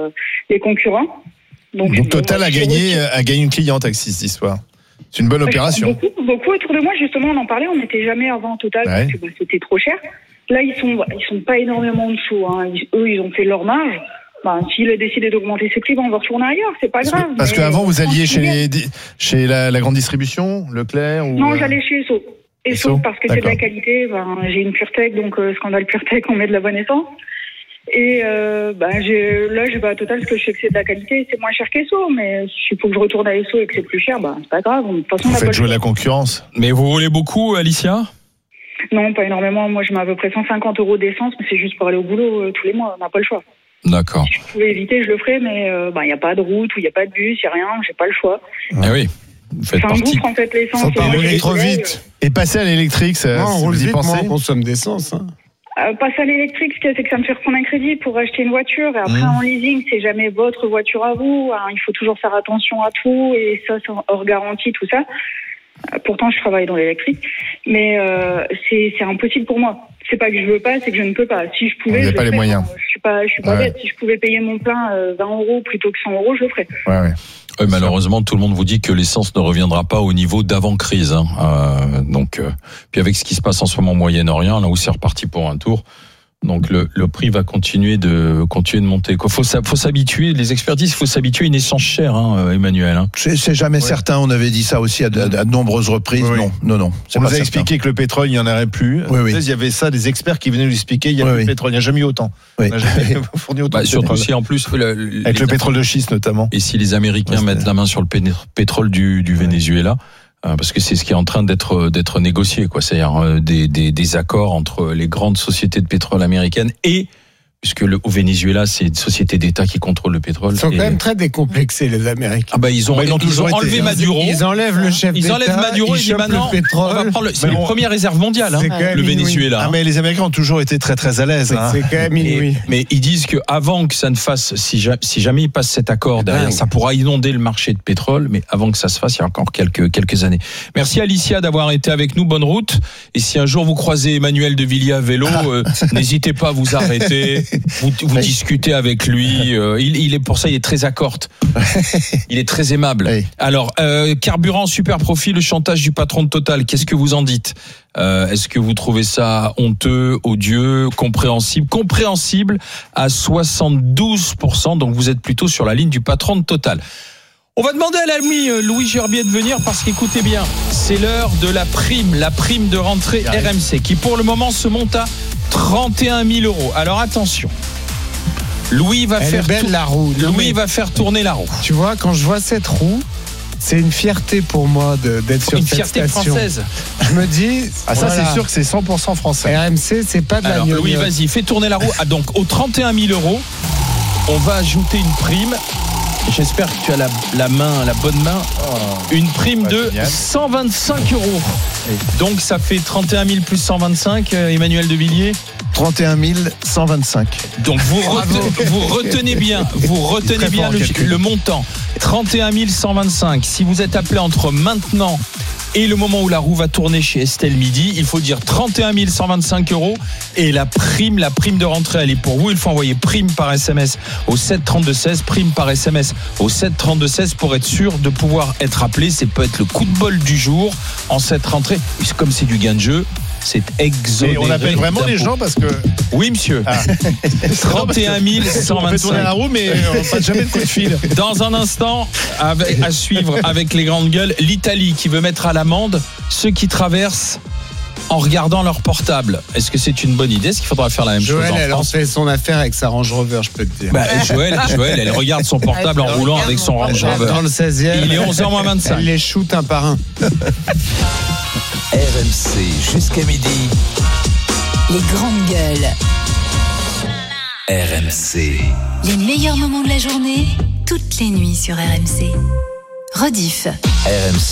les concurrents. Donc Total a gagné une cliente avec cette histoire. C'est une bonne opération. Beaucoup autour de moi, justement, on en parlait, on n'était jamais avant Total parce que c'était trop cher. Là, ils sont pas énormément en dessous. Hein. Eux, ils ont fait leur marge. S'il a décidé d'augmenter ses prix, on va retourner ailleurs, c'est pas grave. Parce qu'avant, vous alliez chez la grande distribution, Leclerc ou... Non, j'allais chez Esso. Esso, parce que c'est de la qualité. J'ai une PureTech, donc scandale PureTech, on met de la bonne essence. Et j'ai pas Total, parce que je sais que c'est de la qualité, c'est moins cher qu'Esso, mais s'il faut que je retourne à Esso et que c'est plus cher, c'est pas grave. De toute façon, vous faites jouer la concurrence. Mais vous roulez beaucoup, Alicia ? Non, pas énormément. Moi, je mets à peu près 150 € d'essence, mais c'est juste pour aller au boulot tous les mois. On n'a pas le choix. D'accord. Si je pouvais éviter, je le ferais, mais il n'y a pas de route, ou il n'y a pas de bus, il n'y a rien, j'ai pas le choix. Ah oui. C'est un gouffre, en fait, l'essence. Faut pas rouler trop vite. Et passer à l'électrique, ça, on roule vite, pensez. On consomme d'essence. Passer à l'électrique, ce qu'il y a, c'est que ça me fait reprendre un crédit pour acheter une voiture. Et après, en leasing, c'est jamais votre voiture à vous. Il faut toujours faire attention à tout. Et ça, c'est hors garantie, tout ça. Pourtant, je travaille dans l'électrique. Mais c'est impossible pour moi. C'est pas que je veux pas, c'est que je ne peux pas. Si je pouvais, il n'y a pas les moyens. Je suis pas bête. Si je pouvais payer mon plein 20 € plutôt que 100 €, je le ferais. Ouais. Malheureusement, tout le monde vous dit que l'essence ne reviendra pas au niveau d'avant-crise. Puis avec ce qui se passe en ce moment au Moyen-Orient, là où c'est reparti pour un tour, donc le prix va continuer de monter. Faut s'habituer. Les experts disent qu'il faut s'habituer à une essence chère, Emmanuel. C'est jamais certain. On avait dit ça aussi à de nombreuses reprises. Oui. Non. On nous a expliqué que le pétrole, il n'y en aurait plus. Oui. Il y avait ça, des experts qui venaient nous expliquer. Il y a plus de pétrole. Il n'y a jamais eu autant. Oui. On n'a jamais fourni autant. Surtout si en plus avec le pétrole de schiste notamment. Et si les Américains mettent la main sur le pétrole du Venezuela. Parce que c'est ce qui est en train d'être négocié, quoi. C'est-à-dire des accords entre les grandes sociétés de pétrole américaines et, puisque au Venezuela, c'est une société d'État qui contrôle le pétrole. Ils sont quand même très décomplexés, les Américains. Ils ont enlevé Maduro. Ils enlèvent le chef d'État. Ils enlèvent Maduro et disent maintenant, on va prendre c'est la première réserve mondiale, le Venezuela. Mais les Américains ont toujours été très très à l'aise. C'est quand même inouï. Mais ils disent que avant que ça ne fasse, si jamais ils passent cet accord derrière, ça pourra inonder le marché de pétrole. Mais avant que ça se fasse, il y a encore quelques années. Merci Alicia d'avoir été avec nous. Bonne route. Et si un jour vous croisez Emmanuel de Villiers à vélo, n'hésitez pas à vous arrêter. Vous discutez avec lui. Il est pour ça, il est très accorte. Il est très aimable. Oui. Alors, carburant super profit, le chantage du patron de Total. Qu'est-ce que vous en dites ? Est-ce que vous trouvez ça honteux, odieux, compréhensible à 72%. Donc vous êtes plutôt sur la ligne du patron de Total. On va demander à l'ami Louis Gerbier de venir parce qu'écoutez bien, c'est l'heure de la prime de rentrée RMC qui pour le moment se monte à 31 000 €. Alors attention, Louis va faire tourner la roue. Tu vois, quand je vois cette roue, c'est une fierté pour moi d'être sur cette station. Une fierté française. Je me dis... C'est sûr que c'est 100% français. RMC, c'est pas de la gnognotte. Louis, vas-y, fais tourner la roue. Donc, aux 31 000 €, on va ajouter une prime. J'espère que tu as la bonne main. Une prime de 125 €. Donc, ça fait 31 000 plus 125, Emmanuel de Villiers. 31 125. Donc vous retenez bien le montant. 31 125. Si vous êtes appelé entre maintenant et le moment où la roue va tourner chez Estelle Midi, il faut dire 31 125 € et la prime de rentrée, elle est pour vous. Il faut envoyer prime par SMS au 7 32 16, prime par SMS au 7 32 16 pour être sûr de pouvoir être appelé. C'est peut être le coup de bol du jour en cette rentrée. Comme c'est du gain de jeu, c'est exonéré. Et on appelle vraiment d'impôt. les gens parce que... Oui, monsieur. 31 125. On fait tourner la roue, mais on passe jamais de coup de fil. Dans un instant, à suivre avec les grandes gueules, l'Italie qui veut mettre à l'amende ceux qui traversent en regardant leur portable. Est-ce que c'est une bonne idée ? Est-ce qu'il faudra faire la même chose en elle France ? fait son affaire avec sa Range Rover, je peux te dire. Joël, elle regarde son portable en roulant avec son Range Rover. Dans le 16e. Il est 11h25. Elle les shoot un par un. RMC jusqu'à midi. Les grandes gueules. RMC. Les meilleurs moments de la journée, toutes les nuits sur RMC. Rediff. RMC.